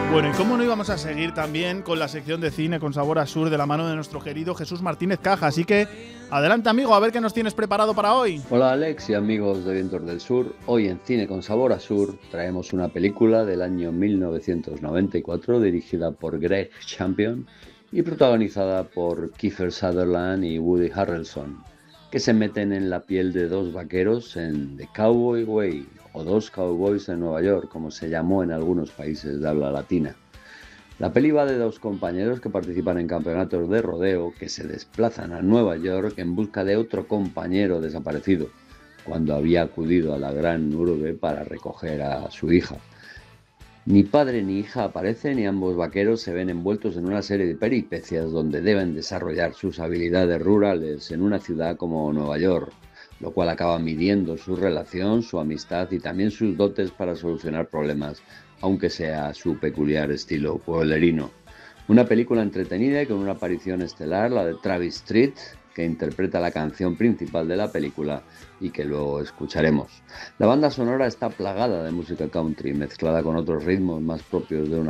Bueno, ¿y cómo no íbamos a seguir también con la sección de cine con sabor a sur de la mano de nuestro querido Jesús Martínez Caja? Así que adelante, amigo, a ver qué nos tienes preparado para hoy. Hola Alex y amigos de Vientos del Sur. Hoy en Cine con Sabor a Sur traemos una película del año 1994 dirigida por Greg Champion y protagonizada por Kiefer Sutherland y Woody Harrelson, que se meten en la piel de dos vaqueros en The Cowboy Way, o Dos Cowboys en Nueva York, como se llamó en algunos países de habla latina. La peli va de dos compañeros que participan en campeonatos de rodeo que se desplazan a Nueva York en busca de otro compañero desaparecido, cuando había acudido a la gran urbe para recoger a su hija. Ni padre ni hija aparecen y ambos vaqueros se ven envueltos en una serie de peripecias donde deben desarrollar sus habilidades rurales en una ciudad como Nueva York, lo cual acaba midiendo su relación, su amistad y también sus dotes para solucionar problemas, aunque sea su peculiar estilo pueblerino. Una película entretenida y con una aparición estelar, la de Travis Tritt, que interpreta la canción principal de la película y que luego escucharemos. La banda sonora está plagada de música country, mezclada con otros ritmos más propios de una